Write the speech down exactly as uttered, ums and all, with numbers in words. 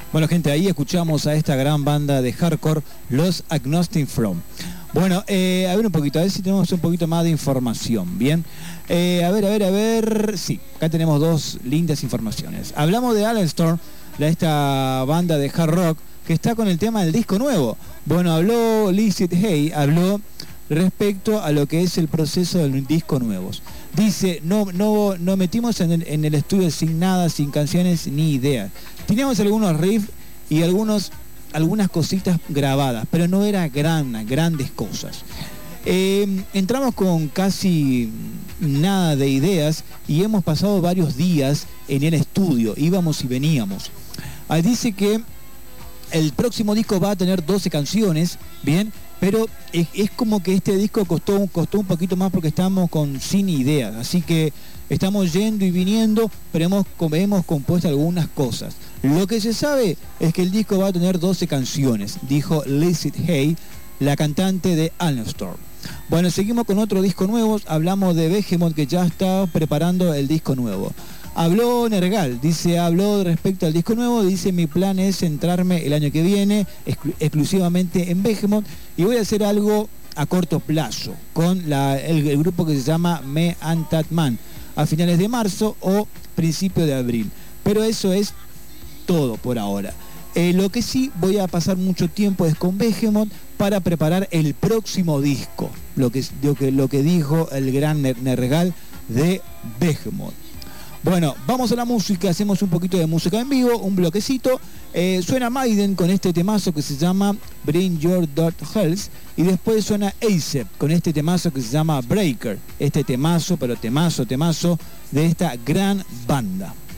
Bueno, gente, ahí escuchamos a esta gran banda de hardcore, los Agnostic Front. Bueno, eh, a ver un poquito, a ver si tenemos un poquito más de información, ¿bien? Eh, a ver, a ver, a ver... Sí, acá tenemos dos lindas informaciones. Hablamos de Allenstone, de esta banda de hard rock, que está con el tema del disco nuevo. Bueno, habló Lizzie Hay, habló respecto a lo que es el proceso del disco nuevo. Dice, no, no, nos metimos en el, en el estudio sin nada, sin canciones ni ideas. Teníamos algunos riffs y algunos... algunas cositas grabadas, pero no eran gran, grandes cosas. Eh, entramos con casi nada de ideas y hemos pasado varios días en el estudio, íbamos y veníamos. Ahí dice que el próximo disco va a tener doce canciones, bien, pero es, es como que este disco costó, costó un poquito más porque estamos con sin ideas, así que estamos yendo y viniendo, pero hemos, hemos compuesto algunas cosas. Lo que se sabe es que el disco va a tener doce canciones, dijo Lizzie Hay, la cantante de Allenstone. Bueno, seguimos con otro disco nuevo, hablamos de Behemoth, que ya está preparando el disco nuevo. Habló Nergal, dice, habló respecto al disco nuevo, dice, mi plan es centrarme el año que viene exclu exclusivamente en Behemoth y voy a hacer algo a corto plazo con la, el, el grupo que se llama Me and That Man a finales de marzo o principio de abril. Pero eso es todo por ahora. Eh, lo que sí voy a pasar mucho tiempo es con Behemoth para preparar el próximo disco, lo que, lo que, lo que dijo el gran Nergal de Behemoth. Bueno, vamos a la música, hacemos un poquito de música en vivo, un bloquecito. Eh, suena Maiden con este temazo que se llama Bring Your Dot Health y después suena A$AP con este temazo que se llama Breaker. Este temazo, pero temazo, temazo de esta gran banda.